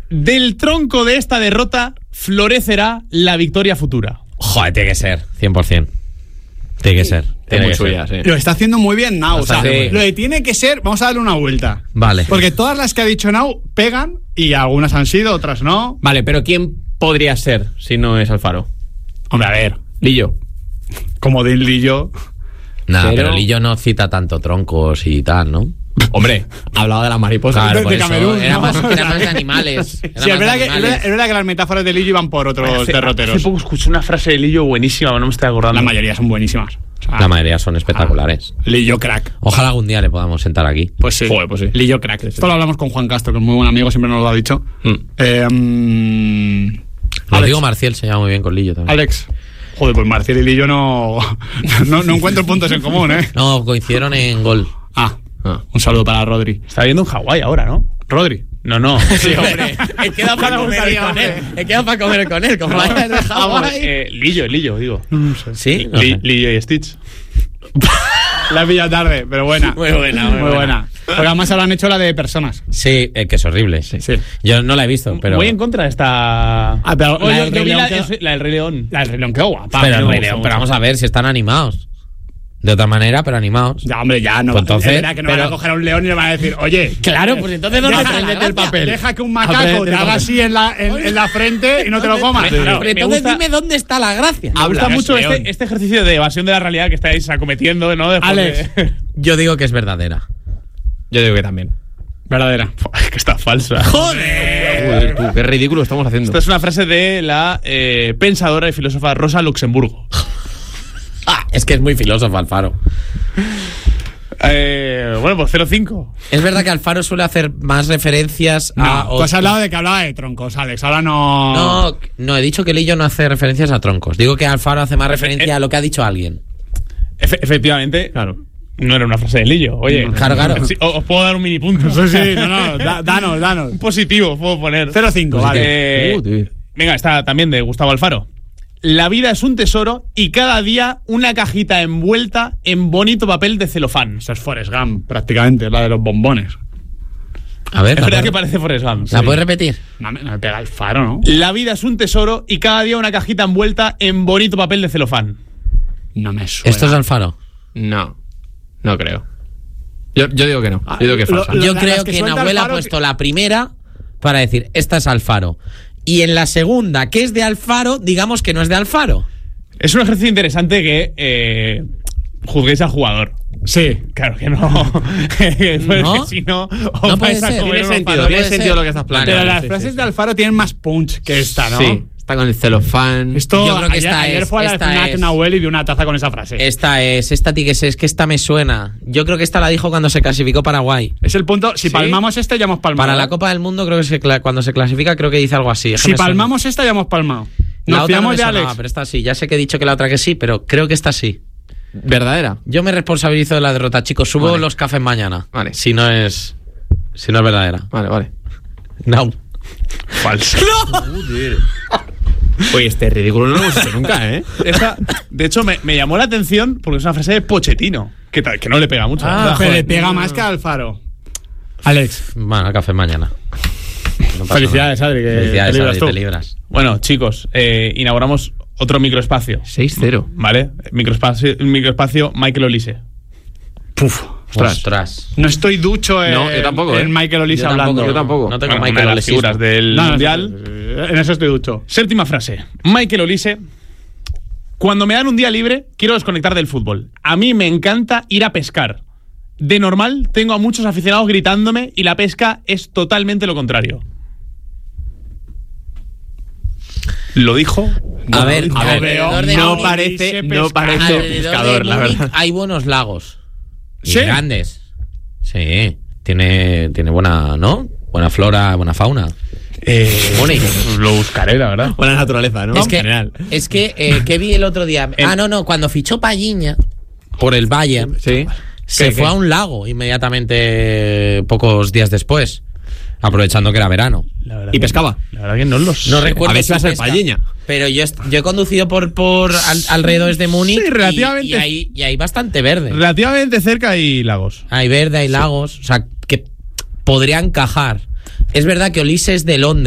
Del tronco de esta derrota florecerá la victoria futura. Joder, tiene que ser, 100%. Tiene que ser. Tiene que ser. Sí. Lo está haciendo muy bien Nau. O sea, sí. Lo de tiene que ser, vamos a darle una vuelta. Vale. Porque todas las que ha dicho Nau pegan y algunas han sido, otras no. Vale, pero ¿quién podría ser si no es Alfaro? Hombre, a ver, Lillo. como de Lillo. Nada, pero Lillo no cita tanto troncos y tal, ¿no? Hombre, hablaba de las mariposas. Claro, de por eso. Camerún, Era ¿no? más de animales. Sí, es verdad que las metáforas de Lillo iban por otros Hace derroteros. poco escuché una frase de Lillo buenísima, no me estoy acordando. La mayoría son buenísimas. O sea, La mayoría son espectaculares. Lillo crack. Ojalá algún día le podamos sentar aquí. Pues sí. Joder, pues sí. Lillo crack. Esto lo hablamos con Juan Castro, que es muy buen amigo, siempre nos lo ha dicho. Rodrigo Marcial se llama muy bien con Lillo también. Alex. Joder, pues Marcial y Lillo no encuentro puntos en común, ¿eh? No, coincidieron en gol. Un saludo para Rodri. Está viendo en Hawái ahora, ¿no? Rodri. No. Sí, hombre. He quedado para comer con él. He quedado para comer con él. Como vaya de Hawái. Lillo, digo. ¿Sí? No sé. Lillo y Stitch. La pilla tarde, pero buena. Muy buena, muy buena. Porque además ahora han hecho la de personas. Sí, que es horrible. Sí. Yo no la he visto, pero... Voy en contra de esta... Pero Oye, la del yo Rey vi León la del Rey León. La del Rey León quedó guapa. Pero vamos a ver si están animados. De otra manera, pero animados. Ya, hombre, ya no. Pues entonces, es verdad que no van a coger a un león y le van a decir, oye, Claro, pues entonces ¿dónde está la el gracia? papel? Deja que un macaco te haga así en la frente y no te lo comas. Pero Me entonces gusta- dime dónde está la gracia. Me gusta mucho León. este ejercicio de evasión de la realidad que estáis acometiendo, ¿no? Después Alex. de- Yo digo que es verdadera. Yo digo que también. Verdadera. Es que está falsa. Joder, tú, qué ridículo estamos haciendo. Esta es una frase de la pensadora y filósofa Rosa Luxemburgo. Es que es muy filósofo Alfaro. Bueno, pues 0-5. Es verdad que Alfaro suele hacer más referencias a... No, pues has hablado de que hablaba de troncos, Alex. Ahora no. No, he dicho que Lillo no hace referencias a troncos. Digo que Alfaro hace más referencia a lo que ha dicho alguien. Efectivamente, claro. No era una frase de Lillo. Oye, Claro. Sí, os puedo dar un mini punto. Sí, no. Danos. Un positivo, puedo poner. 0-5, vale. Tío. Venga, está también de Gustavo Alfaro. La vida es un tesoro y cada día una cajita envuelta en bonito papel de celofán. Eso es Forrest Gump, prácticamente, la de los bombones. A ver, Es verdad que parece Forrest Gump. ¿la Sí. puedes repetir? No me pega el faro, ¿no? La vida es un tesoro y cada día una cajita envuelta en bonito papel de celofán. No me suena. ¿Esto es Alfaro? No creo. Yo digo que no. Yo digo que es falsa. Yo las creo que que suelta Nahuel ha Alfaro puesto la primera para decir, esta es Alfaro. Y en la segunda, que es de Alfaro, digamos que no es de Alfaro. Es un ejercicio interesante que juzguéis al jugador. Sí. Claro que no. Pues ¿No? que si no, os No vais puede a ser. comer Tiene unos sentido, palos. tiene puede sentido ser. lo que estás planteando. Pero las Sí, frases sí, de Alfaro tienen más punch que esta, ¿no? Sí, está con el celofán. Esto, Yo creo que ayer fue a la FNAC Nahuel y dio una taza con esa frase. Esta es que esta me suena. Yo creo que esta la dijo cuando se clasificó Paraguay. Es el punto. Si palmamos esta, ya hemos palmado. Para la Copa del Mundo, creo que cuando se clasifica, creo que dice algo así. Si palmamos esta, ya hemos palmado. la Nos otra no fiamos me de sonaba, Alex. pero esta sí. Ya sé que he dicho que la otra que sí, pero creo que esta sí. ¿Verdadera? Yo me responsabilizo de la derrota, chicos. Subo Vale. los cafés mañana. Vale. Si no es verdadera. Vale. No. Falso. Oye, este ridículo no lo hemos hecho nunca, ¿eh? De hecho, me llamó la atención porque es una frase de Pochettino, que no le pega mucho. Pero le pega más que a Alfaro. Alex. Bueno, café mañana. No pasa Felicidades, nada. Adri. Que Felicidades, te libras Adri, tú. te libras. Bueno, chicos, inauguramos otro microespacio. 6-0. ¿Vale? Microespacio Michael Olise. Puf. Ostras. No estoy ducho en, No, yo tampoco, en Michael Olise Yo hablando. Yo tampoco. No tengo Bueno, una Michael de las Olise. figuras del No, Mundial. En eso estoy ducho. Séptima frase. Michael Olise. Cuando me dan un día libre, quiero desconectar del fútbol. A mí me encanta ir a pescar. De normal, tengo a muchos aficionados gritándome y la pesca es totalmente lo contrario. Lo dijo. A ver, alrededor de no Múnich parece se no pesca. parece alrededor pescador, de la Múnich verdad. hay buenos lagos. Y ¿Sí? grandes. Sí. Tiene buena, ¿no? Buena flora, buena fauna. Múnich. Lo buscaré, la verdad. Buena naturaleza, ¿no? Es En que, general. ¿qué vi el otro día? No, cuando fichó Palliña por el Bayern, Sí. se fue a un lago inmediatamente pocos días después, aprovechando que era verano. Y pescaba. La verdad que no los No recuerdo A ver si va a ser pesca, Palliña. pero yo he conducido por alrededores de Múnich. Sí, relativamente. y hay bastante verde. Relativamente cerca hay lagos. Hay verde, hay lagos. O sea, que podría encajar. Es verdad que Olise es de Londres.